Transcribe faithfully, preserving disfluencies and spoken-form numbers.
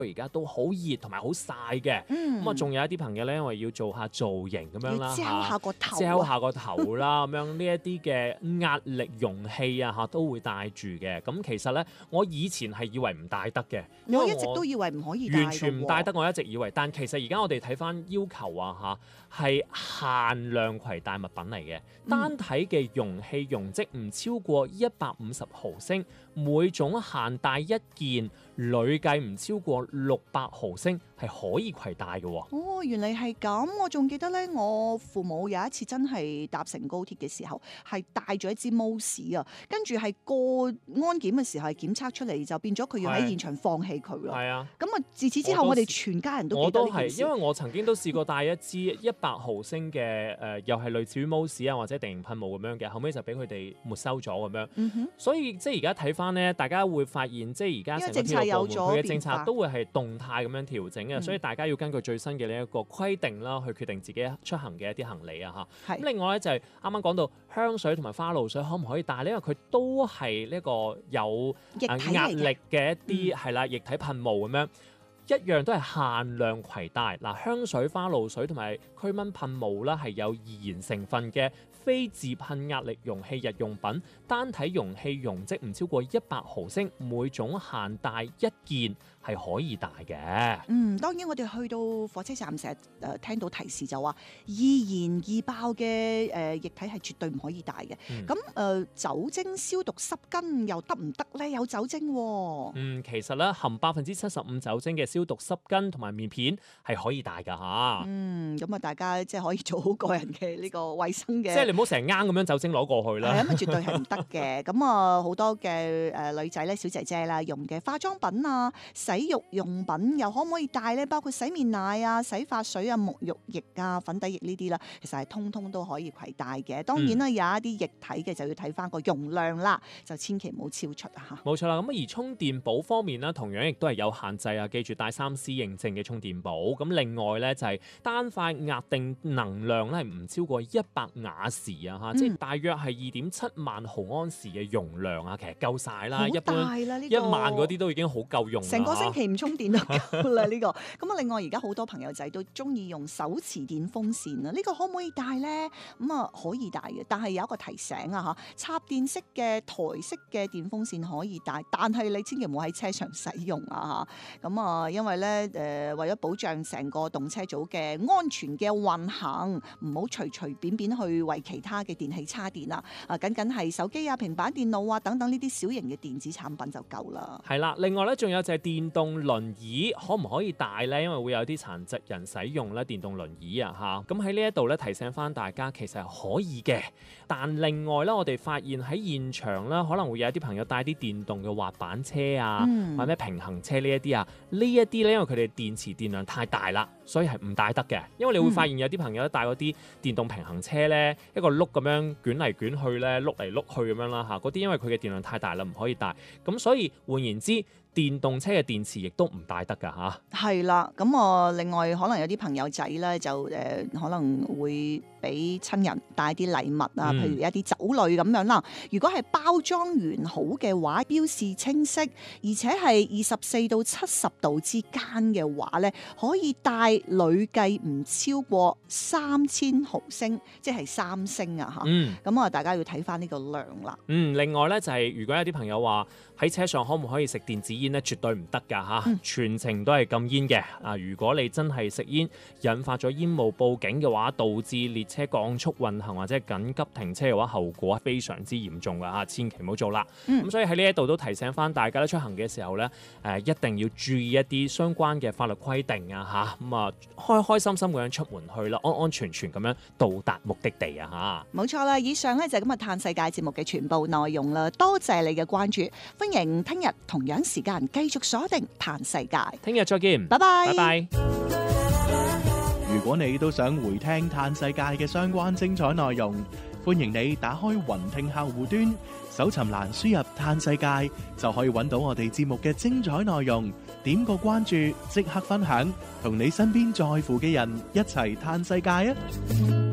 而家都好熱同埋好曬嘅，咁啊仲有一啲朋友咧，因為要做下造型咁樣啦， 要遮下個頭， 遮下個頭啦，咁樣呢一啲嘅壓力容器啊嚇都會帶住嘅。咁其實咧，我以前係以為唔帶得嘅， 我一直都以為唔可以帶， 完全唔帶得，我一直以為。但其實而家我哋睇翻要求啊嚇，係限量攜帶物品嚟嘅， 嗯、 單體嘅容器容積唔超過一百五十毫升，每種限帶一件，累計唔超過六百毫升係可以攜帶嘅喎。 哦，原嚟係咁，我仲記得咧，我父母有一次真係搭乘高鐵嘅時候，係帶咗一支 Moss 啊，跟住係過安檢嘅時候係檢測出嚟，就變咗佢要喺現場放棄佢咯。係啊，咁啊自此之後，我哋全家人都記得呢件事。 我都係，因為我曾經都試過帶一支一百毫升嘅誒、呃，又係類似於 Moss 啊或者定型噴霧咁樣嘅，後尾就俾佢哋沒收咗咁樣。嗯、哼所以即係而家睇翻咧，大家會發現即係而家成個鐵路部門佢嘅政策都會係動態咁樣調整嘅，嗯、所以大家要根據最新嘅呢一個規定啦，去決定自己出行嘅一啲行李啊嚇。咁是另外咧就係啱啱講到香水同埋花露水可唔可以帶咧？因為佢都係呢個有壓力嘅一啲係啦液體噴霧咁樣。一樣都係限量攜帶嗱，香水、花露水同埋驅蚊噴霧啦，係有易燃成分嘅非自噴壓力容器日用品，單體容器容積唔超過一百毫升，每種限帶一件係可以帶嘅。 嗯，當然我哋去到火車站成日誒聽到提示就話易燃易爆嘅誒、呃、液體係絕對唔可以帶嘅。咁誒、嗯呃、酒精消毒濕巾又得唔得咧？有酒精喎、哦。 嗯，其實咧含百分之七十五酒精嘅消毒濕巾同埋面片係可以帶㗎嚇。 嗯，咁啊大家即係可以做好個人嘅呢個衞生嘅。 即係你唔好成啱咁樣酒精攞過去啦。 係啊，咁啊絕對係唔得嘅。咁啊好多嘅誒女仔咧、小姐姐啦用嘅化妝品啊、洗浴用品又可唔可以帶咧？包括洗面奶啊、洗髮水啊、沐浴液啊、粉底液呢啲啦，其實係通通都可以攜帶嘅。當然啦，嗯、有一啲液體嘅就要睇翻個容量啦，就千祈唔好超出啊嚇。 冇錯啦，咁而充電寶方面咧，同樣亦都係有限制啊。記住帶三 C 認證嘅充電寶。咁另外咧就係、是、單塊壓定能量咧唔超過一百瓦時啊嚇，嗯、即係大約係二點七萬毫安時嘅容量啊，其實夠晒啦。 好大啦，呢個一萬嗰啲都已經好夠用啦。 成個星期唔充電都夠啦呢個。咁啊，另外而家好多朋友仔都中意用手持電風扇啊，呢、呢個可唔可以帶咧？咁啊可以帶嘅，但係有一個提醒啊嚇，插電式嘅台式嘅電風扇可以帶，但係你千祈唔好喺車上使用啊嚇。咁啊，因為咧誒、呃、為咗保障成個動車組嘅安全嘅運行，唔好隨隨便便去為其他嘅電器叉電啊！啊，僅僅係手機啊、平板電腦啊等等呢啲小型嘅電子產品就夠啦。 係啦，另外咧仲有就係電動輪椅可唔可以帶咧？因為會有啲殘疾人使用咧電動輪椅啊嚇。咁喺呢一度咧提醒翻大家，其實係可以嘅。但另外咧，我哋發現喺現場咧，可能會有一啲朋友帶啲電動嘅滑板車啊，嗯、或者平衡車呢一啲啊，呢一啲咧因為佢哋電池電量太大啦，所以係唔帶得嘅。因為你會發現有啲朋友帶嗰啲電動平衡車咧，一個轆咁樣捲嚟捲去咧，碌嚟碌去咁樣啦嚇。嗰啲因為佢嘅電量太大啦，唔可以帶。咁所以換言之，電動車嘅電池亦都唔帶得㗎嚇。係啦，咁我另外可能有啲朋友仔咧就誒、呃、可能會俾親人帶啲禮物啊，譬如一啲酒類咁樣啦。如果係包裝完好嘅話，標示清晰，而且係二十四到七十度之間嘅話咧，可以帶累計唔超過三千毫升，即係三升啊嚇。咁啊、嗯，大家要睇翻呢個量啦。 嗯，另外咧就係、是、如果有啲朋友話喺車上可唔可以食電子煙咧，絕對唔得㗎嚇，嗯、全程都係禁煙嘅。啊，如果你真係食煙引發咗煙霧報警嘅話，導致列車降速運行或者緊急停車嘅話，後果非常之嚴重㗎嚇，千祈唔好做啦。咁、嗯、所以喺呢一度都提醒翻大家咧，出行嘅時候咧，誒、呃、一定要注意一啲相關嘅法律規定啊嚇，咁啊開開心心咁樣出門去啦，安安全全咁樣到達目的地啊嚇。 冇錯啦，以上咧就係今日嘆世界節目嘅全部內容啦，多謝你嘅關注，歡迎聽日同樣時間繼續鎖定嘆世界， 聽日再見， 拜拜， 拜拜。 如果你都想回聽嘆世界嘅相關精彩內容，歡迎你打開雲聽客戶端，搜尋欄輸入嘆世界，就可以揾到我哋節目嘅精彩內容。點個關注，即刻分享，同你身邊在乎嘅人一齊嘆世界啊！